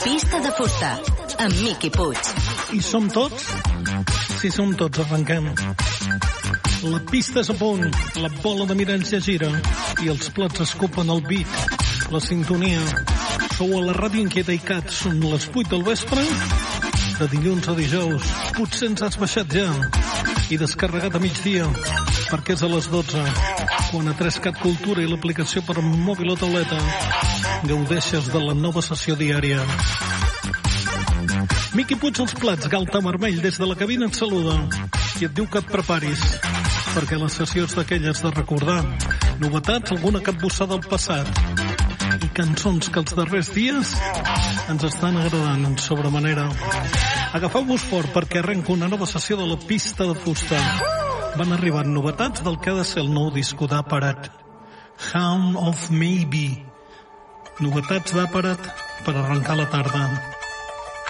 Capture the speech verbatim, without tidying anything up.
Pista de fusta, amb Miqui Puig. I som tots? Si som tots, arrenquem. La pista és a punt, la bola de miralls ja gira i els plats escupen el beat, la sintonia. Sou a la Ràdio Inquieta i Cat, són les vuit del vespre, de dilluns a dijous. Potser ens has baixat ja i descarregat a migdia, perquè és a les dotze, quan a tres cat Cultura i l'aplicació per mòbil o tauleta gaudeixes de la nova sessió diària. Miqui Puig als plats, Galta Vermell des de la cabina et saluda i et diu que et preparis, perquè la sessió és d'aquelles de recordar novetats, alguna capbussada del passat i cançons que els darrers dies ens estan agradant en sobremanera. Agafeu-vos fort perquè arrenca una nova sessió de la Pista de Fusta. Van arribant novetats del que ha de ser el nou disco d'Apparat, Hound of Maybe. Novetats d'Apparat per arrencar la tarda.